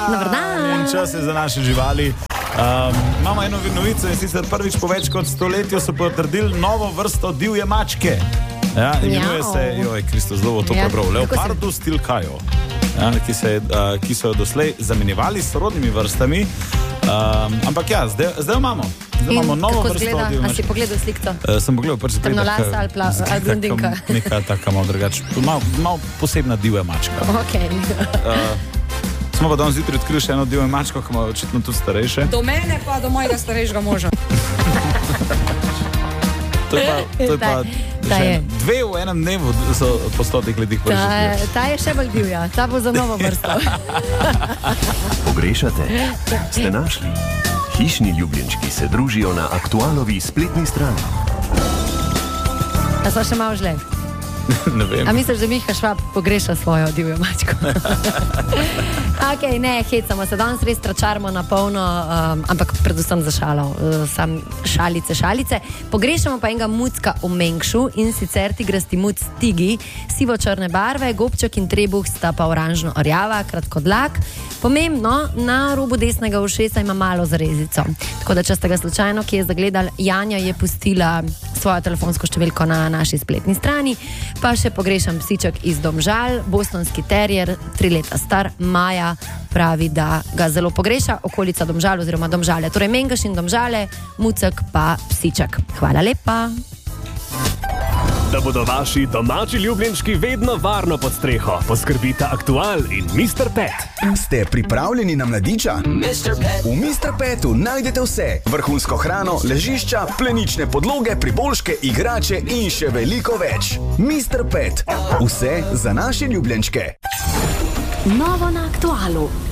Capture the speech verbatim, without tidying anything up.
Dobar dan. In čas je za naše živali. Um, imamo eno novico in sicer prvič po več kot stoletju so potrdili novo vrsto divje mačke. Ja, imenuje se, joj, Kristus, zelo to Ja. prebral, Leopardus tilkajo, ja, ki, se, uh, ki so jo doslej zamenjevali s sorodnimi vrstami. Um, ampak ja, zdaj, zdaj jo imamo. Zdaj imamo novo kako vrsto zgleda? divje A si mačke. pogledal slikto? Uh, sem pogledal, prvi zgleda. Temnolasa ali pla- ali blondinka? Neka taka malo drugače, malo, malo posebna divja mačka. Okay. Uh, smo pa danes zjutraj odkrili še eno divjo mačko, ki ima očitno tudi starejše. Do mene pa do mojega starejšega moža. To je pa, to je pa Ta še je. ena- dve v enem dnevu so po stotih letih Ta, preživeli. ta je še bolj divja, ta bo za novo vrsto. Pogrešate? Ste našli? Hišni ljubljenčki se družijo na Aktualovi spletni strani. A so še malo žle? Ne vem. A misliš, da Miha Švab pogreša svojo divjo mačko? Ok, ne, hecamo se, danes res tračaramo na polno, um, ampak predvsem za šalo, uh, sam šalice, šalice. Pogrešamo pa enega mucka v Mengšu in sicer tigrasti muc Tigi, sivo-črne barve, gobček in trebuh sta pa oranžno-orjava, kratkodlak. Pomembno, na robu desnega ušesa ima malo zarezico. Tako da, če ste ga slučajno kje zagledali, Janja je pustila svojo telefonsko številko na naši spletni strani. Pa še pogrešam psiček iz Domžal, bostonski terrier, tri leta star, Maja, pravi, da ga zelo pogreša, okolica Domžal oziroma Domžale. Torej Mengeš in Domžale, mucek pa psiček. Hvala lepa. Da bodo vaši domači ljubljenčki vedno varno pod streho, poskrbita Aktual in mister Pet. Ste pripravljeni na mladiča? V mister Petu najdete vse. Vrhunsko hrano, ležišča, plenične podloge, priboljške, igrače in še veliko več. mister Pet. Vse za naše ljubljenčke. Novo na Aktualu.